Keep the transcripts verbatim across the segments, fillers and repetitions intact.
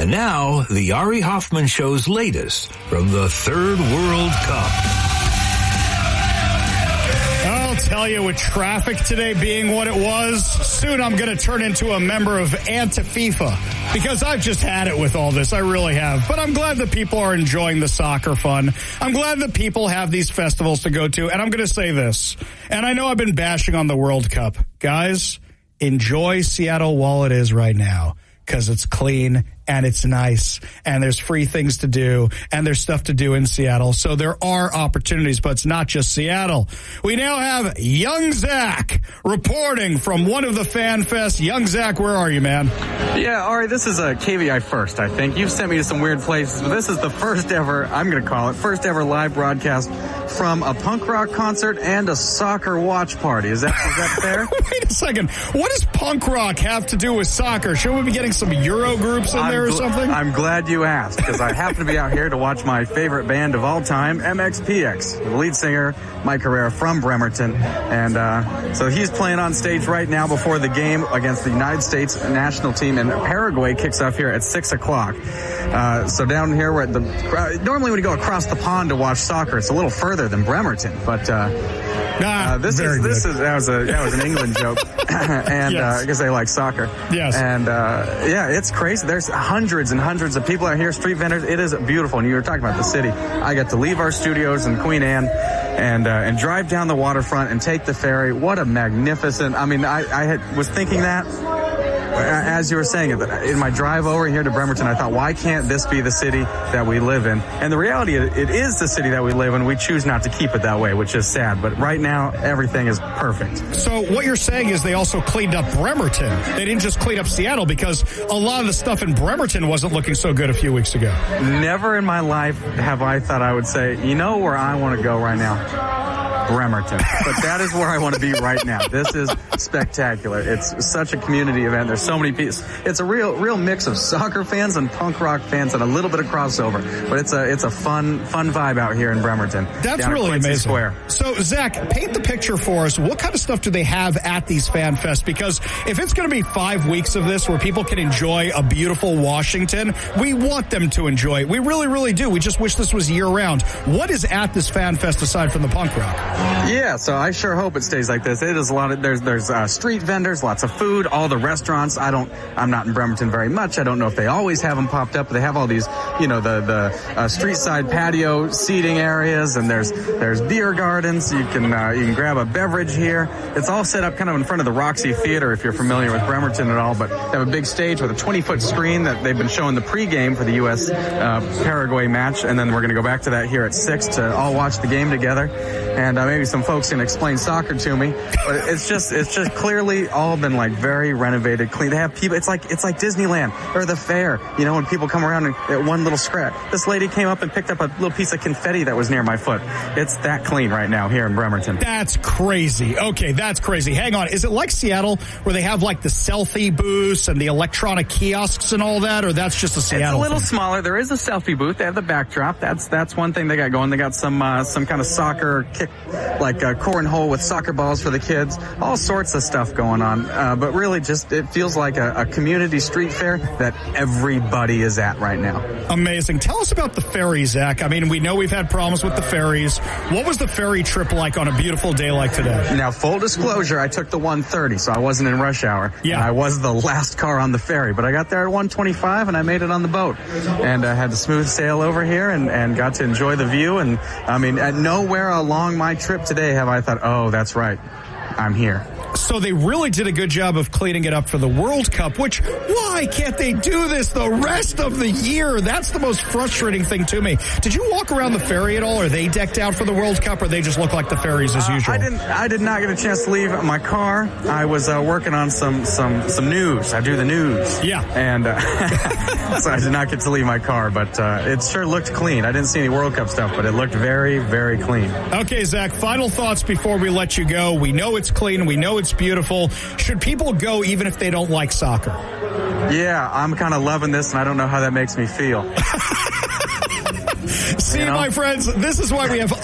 And now, the Ari Hoffman Show's latest from the Third World Cup. I'll tell you, with traffic today being what it was, soon I'm going to turn into a member of Anti-FIFA because I've just had it with all this. I really have. But I'm glad that people are enjoying the soccer fun. I'm glad that people have these festivals to go to. And I'm going to say this, and I know I've been bashing on the World Cup. Guys, enjoy Seattle while it is right now because it's clean and it's nice, and there's free things to do, and there's stuff to do in Seattle. So there are opportunities, but it's not just Seattle. We now have Young Zach reporting from one of the fan fests. Young Zach, where are you, man? Yeah, Ari, this is a K V I first, I think. You've sent me to some weird places, but this is the first ever, I'm going to call it, first ever live broadcast from a punk rock concert and a soccer watch party. Is that, is that fair? Wait a second. What does punk rock have to do with soccer? Should we be getting some Euro groups in there? Or something? I'm glad you asked, because I happen to be out here to watch my favorite band of all time, M X P X, the lead singer, Mike Herrera from Bremerton. And uh, so he's playing on stage right now before the game against the United States national team, and Paraguay kicks off here at six o'clock. Uh, so down here, we're at the, normally when you go across the pond to watch soccer, it's a little further than Bremerton, but uh, ah, uh, this is, this is, that was a, that was an England joke. And, yes. uh, because they like soccer. Yes. And, uh, yeah, it's crazy. There's hundreds and hundreds of people out here, street vendors. It is beautiful. And you were talking about the city. I got to leave our studios in Queen Anne and, uh, and drive down the waterfront and take the ferry. What a magnificent, I mean, I, I had, was thinking that as you were saying it, in my drive over here to Bremerton, I thought, why can't this be the city that we live in? And the reality, it is the city that we live in. We choose not to keep it that way, which is sad. But right now, everything is perfect. So what you're saying is they also cleaned up Bremerton. They didn't just clean up Seattle, because a lot of the stuff in Bremerton wasn't looking so good a few weeks ago. Never in my life have I thought I would say, you know where I want to go right now? Bremerton. But that is where I want to be right now. This is spectacular. It's such a community event. There's so many people. It's a real, real mix of soccer fans and punk rock fans and a little bit of crossover. But it's a, it's a fun, fun vibe out here in Bremerton. That's really amazing. Square. So, Zach, paint the picture for us. What kind of stuff do they have at these fan fests? Because if it's going to be five weeks of this where people can enjoy a beautiful Washington, we want them to enjoy it. We really, really do. We just wish this was year round. What is at this fan fest aside from the punk rock? Yeah, so I sure hope it stays like this. It is a lot of, there's, there's, uh, street vendors, lots of food, all the restaurants. I don't, I'm not in Bremerton very much. I don't know if they always have them popped up, but they have all these, you know, the, the, uh, street side patio seating areas, and there's, there's beer gardens. You can, uh, you can grab a beverage here. It's all set up kind of in front of the Roxy Theater, if you're familiar with Bremerton at all, but they have a big stage with a twenty foot screen that they've been showing the pregame for the U S, uh, Paraguay match, and then we're going to go back to that here at six to all watch the game together. And uh, maybe some folks can explain soccer to me, but it's just it's just clearly all been like very renovated, clean. They have people. It's like it's like Disneyland or the fair. You know, when people come around and at one little scratch. This lady came up and picked up a little piece of confetti that was near my foot. It's that clean right now here in Bremerton. That's crazy. Okay, that's crazy. Hang on. Is it like Seattle where they have like the selfie booths and the electronic kiosks and all that, or that's just a Seattle? It's a little thing? smaller. There is a selfie booth. They have the backdrop. That's that's one thing they got going. They got some uh, some kind of soccer kick, like a cornhole with soccer balls for the kids. All sorts of stuff going on. Uh, but really, just it feels like a, a community street fair that everybody is at right now. Amazing. Tell us about the ferry, Zach. I mean, we know we've had problems with the ferries. What was the ferry trip like on a beautiful day like today? Now, full disclosure, I took the one thirty, so I wasn't in rush hour. Yeah. I was the last car on the ferry, but I got there at one twenty-five and I made it on the boat. And I had to smooth sail over here and, and got to enjoy the view. And I mean, at nowhere along my trip today have I thought, oh, that's right, I'm here. So they really did a good job of cleaning it up for the World Cup, which, why can't they do this the rest of the year? That's the most frustrating thing to me. Did you walk around the ferry at all? Are they decked out for the World Cup, or they just look like the ferries as uh, usual? I didn't, I did not get a chance to leave my car. I was uh, working on some, some, some news. I do the news. Yeah. And uh, so I did not get to leave my car, but uh, it sure looked clean. I didn't see any World Cup stuff, but it looked very, very clean. Okay, Zach, final thoughts before we let you go. We know it's clean. We know it's beautiful. Should people go even if they don't like soccer? Yeah, I'm kind of loving this, and I don't know how that makes me feel. See, you know? my friends, this is why we have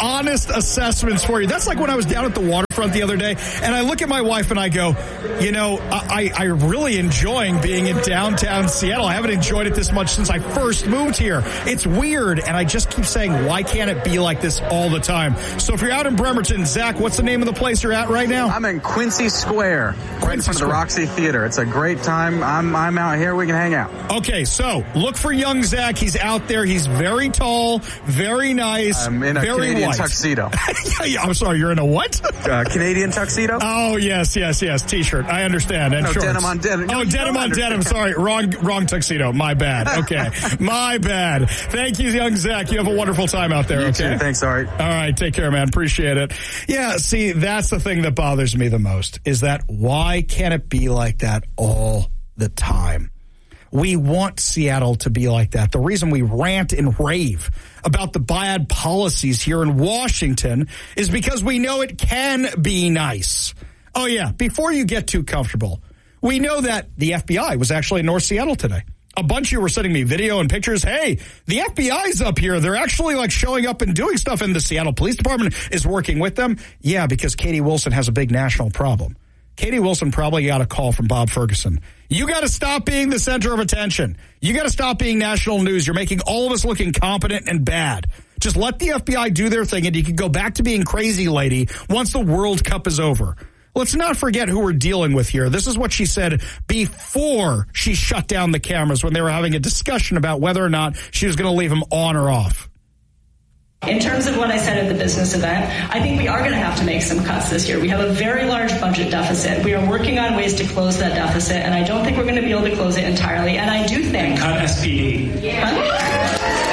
honest assessments for you. That's like when I was down at the waterfront the other day, and I look at my wife and I go, you know, I, I really enjoying being in downtown Seattle. I haven't enjoyed it this much since I first moved here. It's weird, and I just keep saying, why can't it be like this all the time? So if you're out in Bremerton, Zach, what's the name of the place you're at right now? I'm in Quincy Square, Quincy right in front of the Roxy Theater. It's a great time. I'm I'm out here. We can hang out. Okay, so look for young Zach. He's out there. He's very tall, very nice, I'm in a very Canadian white. tuxedo. yeah, I'm sorry, you're in a what? uh, Canadian tuxedo? Oh, yes, yes, yes. T-shirt. I understand. And no, shorts. denim on denim. Oh, no, denim on denim. Sorry, wrong wrong tuxedo. My bad. Okay. My bad. Thank you, young Zach. You have a wonderful time out there, you okay? Too. Thanks, Ari. All right, take care, man. Appreciate it. Yeah, see, that's the thing that bothers me the most, is that why can't it be like that all the time? We want Seattle to be like that. The reason we rant and rave about the bad policies here in Washington is because we know it can be nice. Oh, yeah, before you get too comfortable, we know that the F B I was actually in North Seattle today. A bunch of you were sending me video and pictures. Hey, the F B I's up here. They're actually like showing up and doing stuff, and the Seattle Police Department is working with them. Yeah, because Katie Wilson has a big national problem. Katie Wilson probably got a call from Bob Ferguson. You got to stop being the center of attention. You got to stop being national news. You're making all of us look incompetent and bad. Just let the F B I do their thing, and you can go back to being crazy lady once the World Cup is over. Let's not forget who we're dealing with here. This is what she said before she shut down the cameras when they were having a discussion about whether or not she was going to leave them on or off. In terms of what I said at the business event, I think we are going to have to make some cuts this year. We have a very large budget deficit. We are working on ways to close that deficit, and I don't think we're going to be able to close it entirely. And I do think... Cut S P D. Yeah.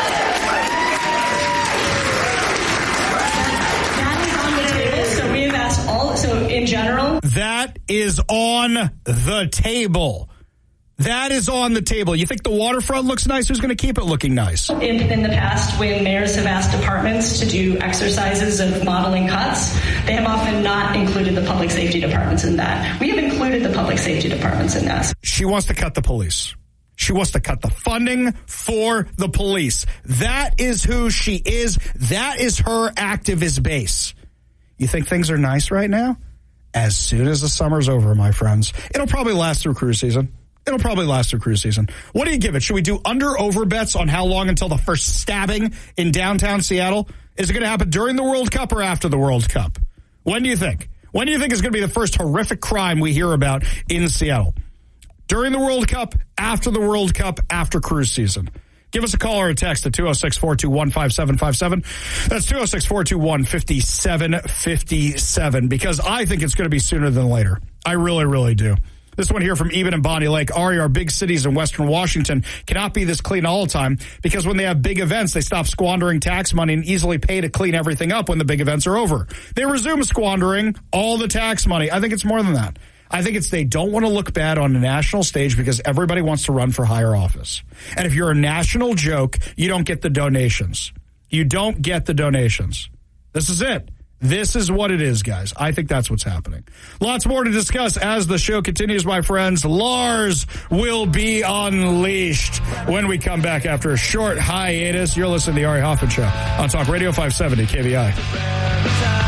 All, so in general, that is on the table. That is on the table. You think the waterfront looks nice? Who's going to keep it looking nice? In, in the past, when mayors have asked departments to do exercises of modeling cuts, they have often not included the public safety departments in that. We have included the public safety departments in that. She wants to cut the police. She wants to cut the funding for the police. That is who she is. That is her activist base. You think things are nice right now? As soon as the summer's over, my friends, it'll probably last through cruise season. It'll probably last through cruise season. What do you give it? Should we do under-over bets on how long until the first stabbing in downtown Seattle? Is it going to happen during the World Cup or after the World Cup? When do you think? When do you think is going to be the first horrific crime we hear about in Seattle? During the World Cup, after the World Cup, after cruise season? Give us a call or a text at two oh six, four two one, five seven five seven. That's two oh six, four two one, five seven five seven, because I think it's going to be sooner than later. I really, really do. This one here from Eben and Bonnie Lake. Ari, our big cities in Western Washington cannot be this clean all the time because when they have big events, they stop squandering tax money and easily pay to clean everything up when the big events are over. They resume squandering all the tax money. I think it's more than that. I think it's they don't want to look bad on a national stage because everybody wants to run for higher office. And if you're a national joke, you don't get the donations. You don't get the donations. This is it. This is what it is, guys. I think that's what's happening. Lots more to discuss as the show continues, my friends. Lars will be unleashed when we come back after a short hiatus. You're listening to the Ari Hoffman Show on Talk Radio five seventy K V I.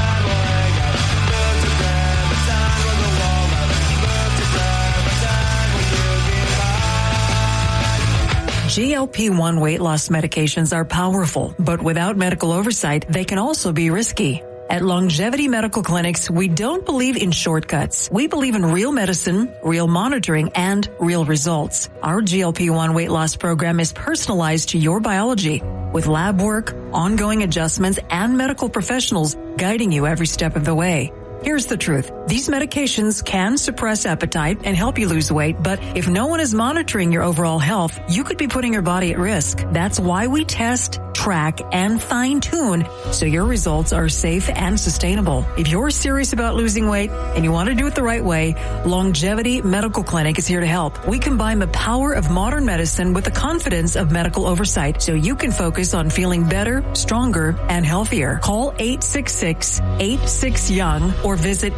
G L P one weight loss medications are powerful, but without medical oversight, they can also be risky. At Longevity Medical Clinics, we don't believe in shortcuts. We believe in real medicine, real monitoring, and real results. Our G L P one weight loss program is personalized to your biology, with lab work, ongoing adjustments, and medical professionals guiding you every step of the way. Here's the truth. These medications can suppress appetite and help you lose weight, but if no one is monitoring your overall health, you could be putting your body at risk. That's why we test, track, and fine-tune so your results are safe and sustainable. If you're serious about losing weight and you want to do it the right way, Longevity Medical Clinic is here to help. We combine the power of modern medicine with the confidence of medical oversight so you can focus on feeling better, stronger, and healthier. Call eight six six, eight six, young or visit L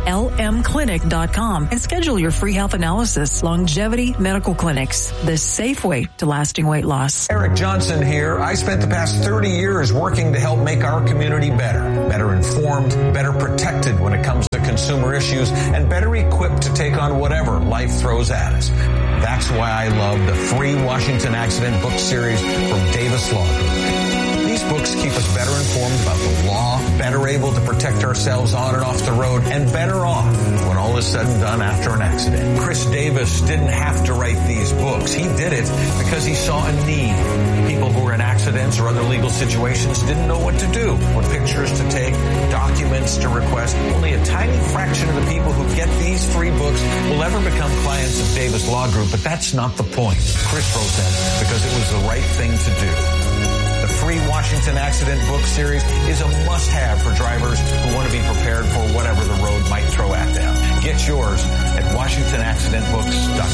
m clinic dot com and schedule your free health analysis. Longevity Medical Clinics, the safe way to lasting weight loss. Eric Johnson here. I spent the past thirty years working to help make our community better, better informed, better protected when it comes to consumer issues, and better equipped to take on whatever life throws at us. That's why I love the free Washington Accident book series from Davis Law Group. These books keep us better informed about the law, better able to protect ourselves on and off the road, and better off when all is said and done after an accident. Chris Davis didn't have to write these books. He did it because he saw a need. People who were in accidents or other legal situations didn't know what to do, what pictures to take, documents to request. Only a tiny fraction of the people who get these free books will ever become clients of Davis Law Group, but that's not the point. Chris wrote them because it was the right thing to do. The free Washington Accident book series is a must-have for drivers who want to be prepared for whatever the road might throw at them. Get yours at washington accident books dot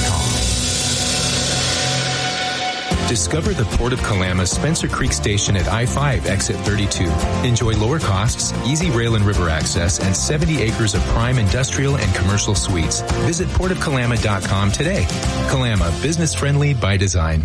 com. Discover the Port of Kalama Spencer Creek Station at I five exit thirty-two. Enjoy lower costs, easy rail and river access, and seventy acres of prime industrial and commercial suites. Visit port of kalama dot com today. Kalama, business friendly by design.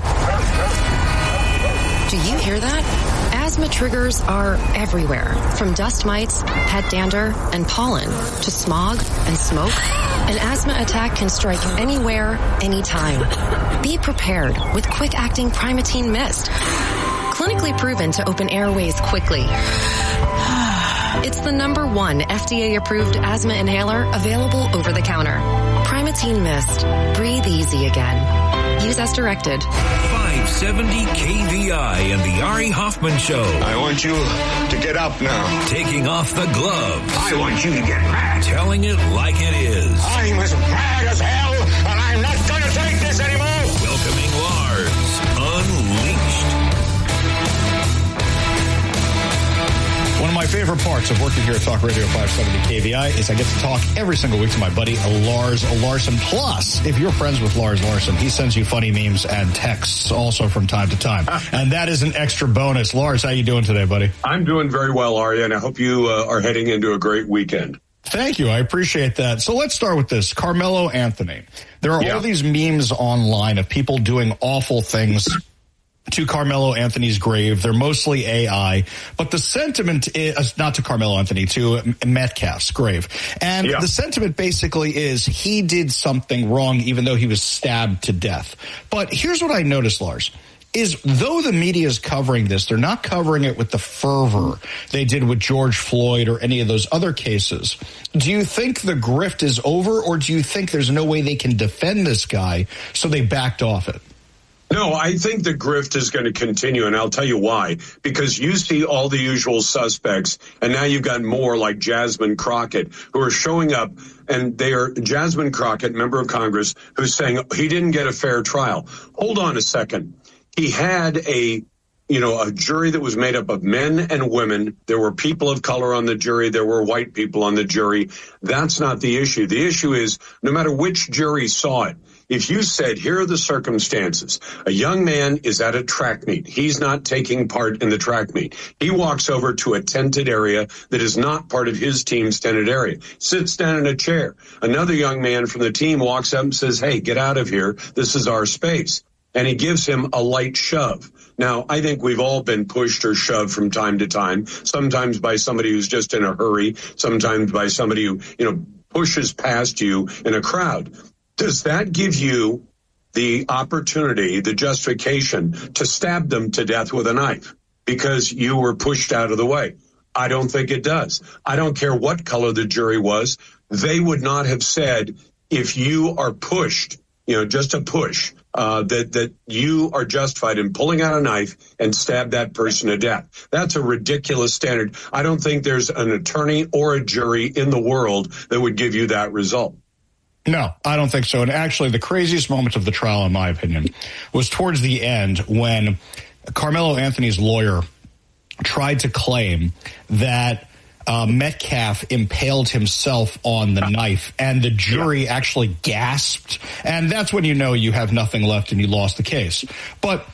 Do you hear that? Asthma triggers are everywhere, from dust mites, pet dander, and pollen, to smog and smoke. An asthma attack can strike anywhere, anytime. Be prepared with quick-acting Primatene Mist. Clinically proven to open airways quickly. It's the number one F D A-approved asthma inhaler available over the counter. Primatene Mist. Breathe easy again. Use as directed. five seventy K V I and the Ari Hoffman Show. I want you to get up now. Taking off the gloves. I want you to get mad. Telling it like it is. I'm as mad as hell, and I'm not going to take this anymore. Welcoming Lars Unleashed. One of my favorite parts of working here at Talk Radio five seventy K V I is I get to talk every single week to my buddy Lars Larson. Plus, if you're friends with Lars Larson, he sends you funny memes and texts also from time to time. And that is an extra bonus. Lars, how you doing today, buddy? I'm doing very well, Arya, and I hope you uh, are heading into a great weekend. Thank you. I appreciate that. So let's start with this. Carmelo Anthony. There are yeah. all these memes online of people doing awful things to Carmelo Anthony's grave. They're mostly A I, but the sentiment is not to Carmelo Anthony, to Metcalf's grave. And yeah. the sentiment basically is he did something wrong, even though he was stabbed to death. But here's what I noticed, Lars, is though the media is covering this, they're not covering it with the fervor they did with George Floyd or any of those other cases. Do you think the grift is over, or do you think there's no way they can defend this guy, so they backed off it? No, I think the grift is going to continue, and I'll tell you why. Because you see all the usual suspects, and now you've got more like Jasmine Crockett, who are showing up, and they are Jasmine Crockett, member of Congress, who's saying he didn't get a fair trial. Hold on a second. He had a, you know, a jury that was made up of men and women. There were people of color on the jury. There were white people on the jury. That's not the issue. The issue is no matter which jury saw it, if you said, here are the circumstances, a young man is at a track meet. He's not taking part in the track meet. He walks over to a tented area that is not part of his team's tented area, sits down in a chair. Another young man from the team walks up and says, hey, get out of here. This is our space. And he gives him a light shove. Now, I think we've all been pushed or shoved from time to time, sometimes by somebody who's just in a hurry, sometimes by somebody who, you know, pushes past you in a crowd. Does that give you the opportunity, the justification to stab them to death with a knife because you were pushed out of the way? I don't think it does. I don't care what color the jury was. They would not have said, if you are pushed, you know, just a push, uh, that, that you are justified in pulling out a knife and stab that person to death. That's a ridiculous standard. I don't think there's an attorney or a jury in the world that would give you that result. No, I don't think so. And actually, the craziest moment of the trial, in my opinion, was towards the end when Carmelo Anthony's lawyer tried to claim that uh, Metcalf impaled himself on the knife, and the jury yeah. actually gasped. And that's when you know you have nothing left and you lost the case. But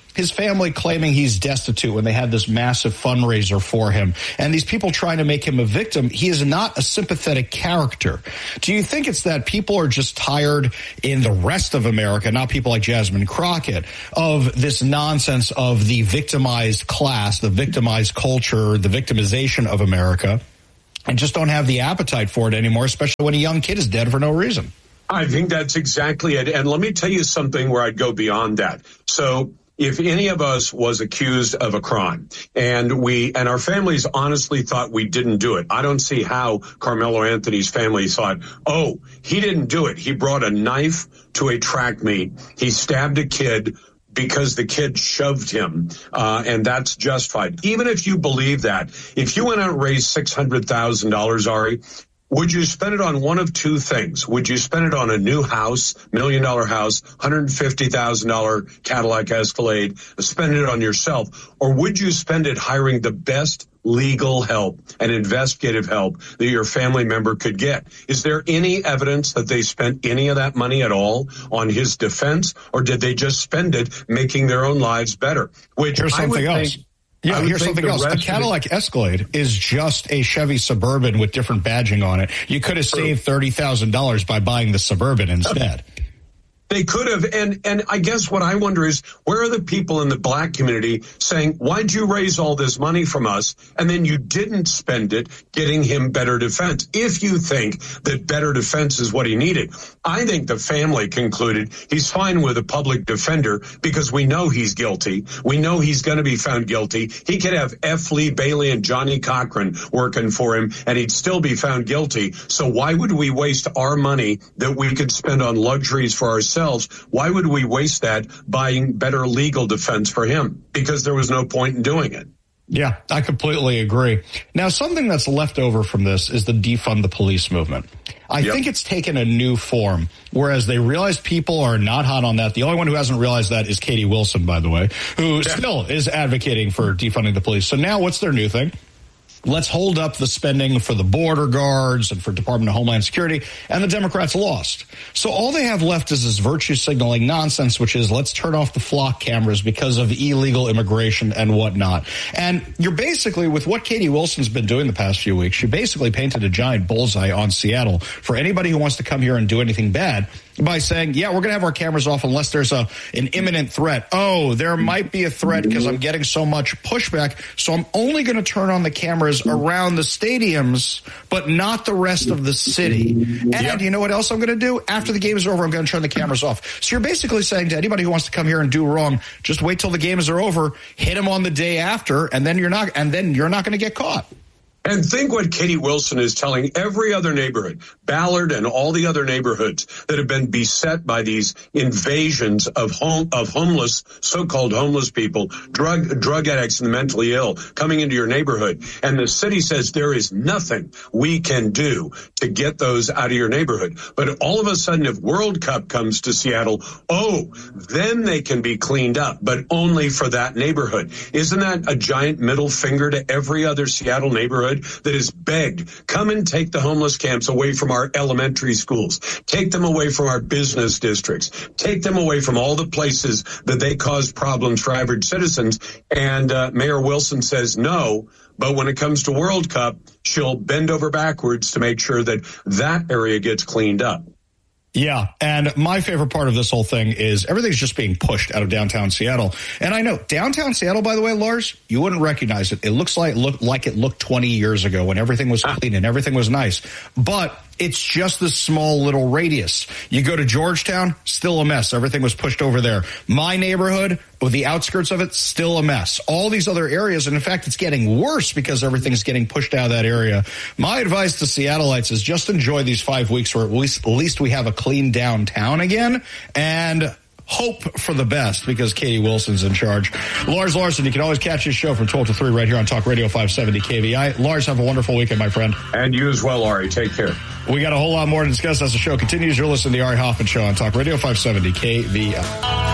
his family claiming he's destitute when they had this massive fundraiser for him, and these people trying to make him a victim. He is not a sympathetic character. Do you think it's that people are just tired in the rest of America, not people like Jasmine Crockett, of this nonsense of the victimized class, the victimized culture, the victimization of America, and just don't have the appetite for it anymore, especially when a young kid is dead for no reason? I think that's exactly it. And let me tell you something where I'd go beyond that. So if any of us was accused of a crime and we and our families honestly thought we didn't do it, I don't see how Carmelo Anthony's family thought, oh, he didn't do it. He brought a knife to a track meet. He stabbed a kid because the kid shoved him, uh, and that's justified. Even if you believe that, if you went out and raised six hundred thousand dollars, Ari, would you spend it on one of two things? Would you spend it on a new house, million dollar house, one hundred fifty thousand dollars Cadillac Escalade, spend it on yourself? Or would you spend it hiring the best legal help and investigative help that your family member could get? Is there any evidence that they spent any of that money at all on his defense, or did they just spend it making their own lives better? Which Here's I would something else. think, Yeah, here's something else. A Cadillac Escalade is just a Chevy Suburban with different badging on it. You could have saved thirty thousand dollars by buying the Suburban instead. They could have, and and I guess what I wonder is, where are the people in the black community saying, why'd you raise all this money from us, and then you didn't spend it getting him better defense? If you think that better defense is what he needed, I think the family concluded he's fine with a public defender because we know he's guilty. We know he's going to be found guilty. He could have F. Lee Bailey and Johnny Cochran working for him, and he'd still be found guilty. So why would we waste our money that we could spend on luxuries for ourselves? Why would we waste that buying better legal defense for him? Because there was no point in doing it. Yeah, I completely agree. Now, something that's left over from this is the defund the police movement. I yep. think it's taken a new form, whereas they realize people are not hot on that. The only one who hasn't realized that is Katie Wilson, by the way, who yeah. still is advocating for defunding the police. So now what's their new thing? Let's hold up the spending for the border guards and for Department of Homeland Security, and the Democrats lost. So all they have left is this virtue signaling nonsense, which is let's turn off the flock cameras because of illegal immigration and whatnot. And you're basically, with what Katie Wilson's been doing the past few weeks, she basically painted a giant bullseye on Seattle for anybody who wants to come here and do anything bad by saying, yeah, we're going to have our cameras off unless there's a an imminent threat. Oh, there might be a threat because I'm getting so much pushback, so I'm only going to turn on the cameras around the stadiums, but not the rest of the city. And yep. you know what else I'm going to do? After the game is over, I'm going to turn the cameras off. So you're basically saying to anybody who wants to come here and do wrong, just wait till the games are over, hit them on the day after, and then you're not, and then you're not going to get caught. And think what Katie Wilson is telling every other neighborhood, Ballard and all the other neighborhoods that have been beset by these invasions of home, of homeless, so-called homeless people, drug, drug addicts and the mentally ill coming into your neighborhood. And the city says there is nothing we can do to get those out of your neighborhood. But all of a sudden, if World Cup comes to Seattle, oh, then they can be cleaned up, but only for that neighborhood. Isn't that a giant middle finger to every other Seattle neighborhood that is begged, come and take the homeless camps away from our elementary schools, take them away from our business districts, take them away from all the places that they cause problems for average citizens? And uh, Mayor Wilson says no, but when it comes to World Cup, she'll bend over backwards to make sure that that area gets cleaned up. Yeah, and my favorite part of this whole thing is everything's just being pushed out of downtown Seattle. And I know downtown Seattle, by the way, Lars, you wouldn't recognize it. It looks like look like it looked twenty years ago when everything was clean and everything was nice. But it's just this small little radius. You go to Georgetown, still a mess. Everything was pushed over there. My neighborhood, with the outskirts of it, still a mess. All these other areas, and in fact, it's getting worse because everything's getting pushed out of that area. My advice to Seattleites is just enjoy these five weeks where at least, at least we have a clean downtown again, and hope for the best because Katie Wilson's in charge. Lars Larson, you can always catch his show from twelve to three right here on Talk Radio five seventy K V I. Lars, have a wonderful weekend, my friend. And you as well, Ari. Take care. We got a whole lot more to discuss as the show continues. You're listening to the Ari Hoffman Show on Talk Radio five seventy K V I.